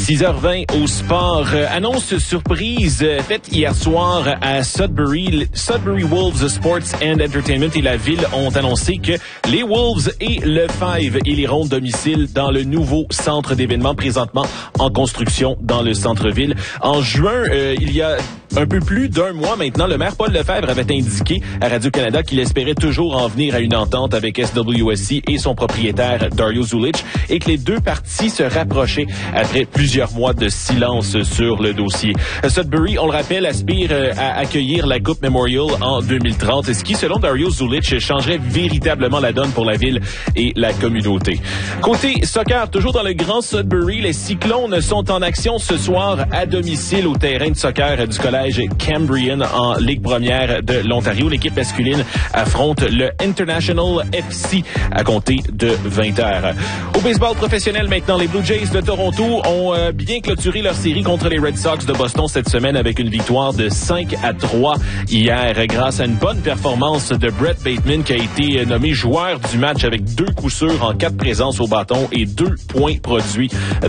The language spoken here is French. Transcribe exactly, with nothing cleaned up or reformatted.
six heures vingt au sport. Euh, annonce surprise euh, faite hier soir à Sudbury. Sudbury Wolves Sports and Entertainment et la ville ont annoncé que les Wolves et le Five éliront domicile dans le nouveau centre d'événements présentement en construction dans le centre-ville. En juin, euh, il y a un peu plus d'un mois maintenant, le maire Paul Lefebvre avait indiqué à Radio-Canada qu'il espérait toujours en venir à une entente avec S W S C et son propriétaire Dario Zulich et que les deux parties se rapprochaient après plusieurs mois de silence sur le dossier. Sudbury, on le rappelle, aspire à accueillir la Coupe Memorial en deux mille trente, ce qui, selon Dario Zulich, changerait véritablement la donne pour la ville et la communauté. Côté soccer, toujours dans le Grand Sudbury, les Cyclones sont en action ce soir à domicile au terrain de soccer du collège Cambrian en Ligue première de l'Ontario. L'équipe masculine affronte le International F C à compter de vingt heures. Au baseball professionnel maintenant, les Blue Jays de Toronto ont euh, bien clôturé leur série contre les Red Sox de Boston cette semaine avec une victoire de cinq à trois hier grâce à une bonne performance de Brett Bateman qui a été nommé joueur du match avec deux coups sûrs en quatre présences au bâton et deux points produits